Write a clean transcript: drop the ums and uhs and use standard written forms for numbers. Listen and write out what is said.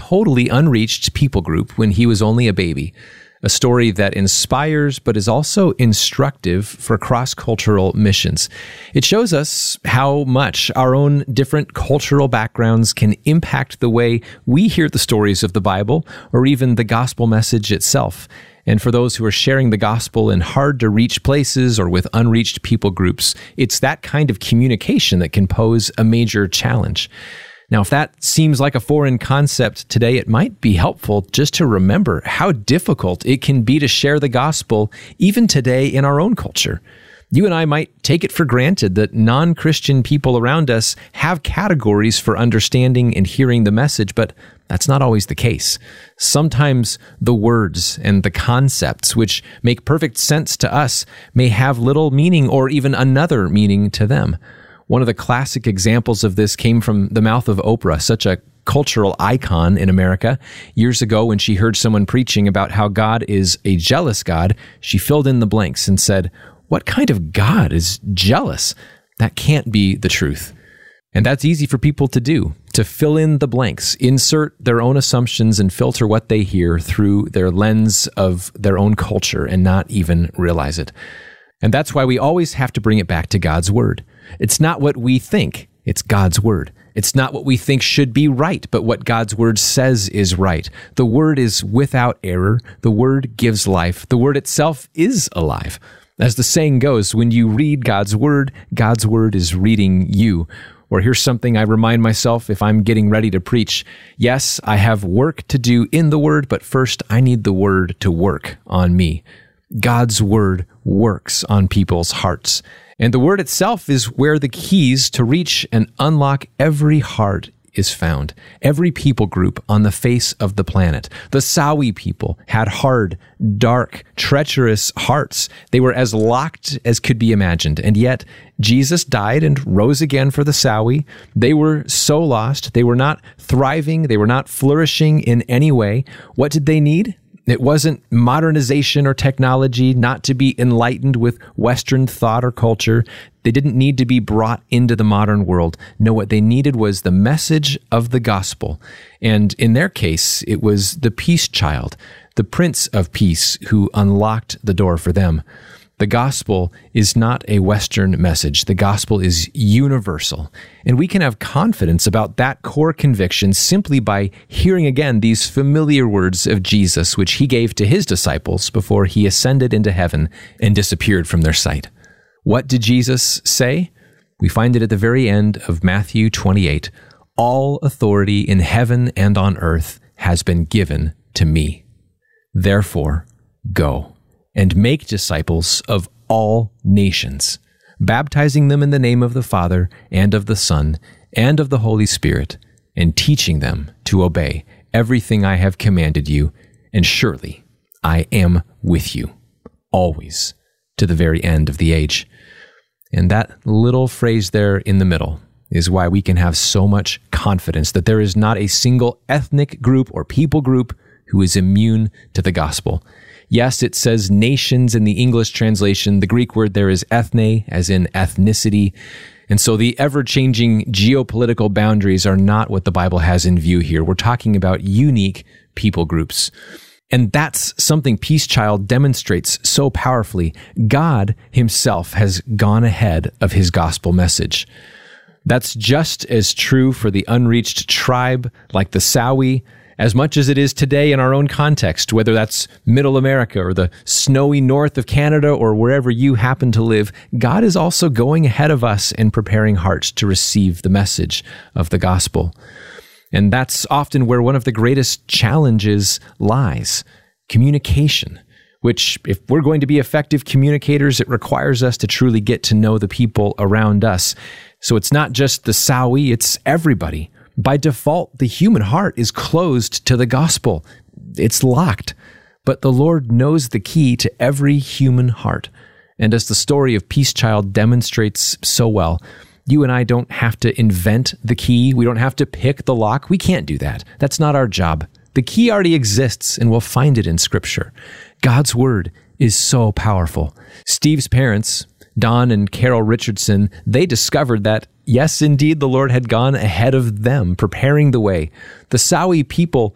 totally unreached people group when he was only a baby. A story that inspires but is also instructive for cross-cultural missions. It shows us how much our own different cultural backgrounds can impact the way we hear the stories of the Bible or even the gospel message itself. And for those who are sharing the gospel in hard-to-reach places or with unreached people groups, it's that kind of communication that can pose a major challenge. Now, if that seems like a foreign concept today, it might be helpful just to remember how difficult it can be to share the gospel even today in our own culture. You and I might take it for granted that non-Christian people around us have categories for understanding and hearing the message, but that's not always the case. Sometimes the words and the concepts, which make perfect sense to us, may have little meaning or even another meaning to them. One of the classic examples of this came from the mouth of Oprah, such a cultural icon in America. Years ago, when she heard someone preaching about how God is a jealous God, she filled in the blanks and said, "What kind of God is jealous? That can't be the truth." And that's easy for people to do, to fill in the blanks, insert their own assumptions and filter what they hear through their lens of their own culture and not even realize it. And that's why we always have to bring it back to God's word. It's not what we think, it's God's word. It's not what we think should be right, but what God's word says is right. The word is without error. The word gives life. The word itself is alive. As the saying goes, when you read God's word is reading you. Or here's something I remind myself if I'm getting ready to preach. Yes, I have work to do in the word, but first I need the word to work on me. God's word works on people's hearts. And the word itself is where the keys to reach and unlock every heart is found. Every people group on the face of the planet. The Sawi people had hard, dark, treacherous hearts. They were as locked as could be imagined. And yet, Jesus died and rose again for the Sawi. They were so lost. They were not thriving. They were not flourishing in any way. What did they need? It wasn't modernization or technology, not to be enlightened with Western thought or culture. They didn't need to be brought into the modern world. No, what they needed was the message of the gospel. And in their case, it was the peace child, the Prince of Peace, who unlocked the door for them. The gospel is not a Western message. The gospel is universal. And we can have confidence about that core conviction simply by hearing again these familiar words of Jesus, which he gave to his disciples before he ascended into heaven and disappeared from their sight. What did Jesus say? We find it at the very end of Matthew 28. All authority in heaven and on earth has been given to me. Therefore, go and make disciples of all nations, baptizing them in the name of the Father and of the Son and of the Holy Spirit, and teaching them to obey everything I have commanded you, and surely I am with you, always, to the very end of the age. And that little phrase there in the middle is why we can have so much confidence that there is not a single ethnic group or people group who is immune to the gospel. Yes, it says nations in the English translation. The Greek word there is ethne, as in ethnicity. And so the ever-changing geopolitical boundaries are not what the Bible has in view here. We're talking about unique people groups. And that's something Peace Child demonstrates so powerfully. God himself has gone ahead of his gospel message. That's just as true for the unreached tribe like the Sawi, as much as it is today in our own context, whether that's Middle America or the snowy north of Canada or wherever you happen to live. God is also going ahead of us and preparing hearts to receive the message of the gospel. And that's often where one of the greatest challenges lies: communication, which, if we're going to be effective communicators, it requires us to truly get to know the people around us. So it's not just the Sawi, it's everybody. By default, the human heart is closed to the gospel. It's locked. But the Lord knows the key to every human heart. And as the story of Peace Child demonstrates so well, you and I don't have to invent the key. We don't have to pick the lock. We can't do that. That's not our job. The key already exists, and we'll find it in Scripture. God's word is so powerful. Steve's parents, Don and Carol Richardson, they discovered that, yes, indeed, the Lord had gone ahead of them, preparing the way. The Sawi people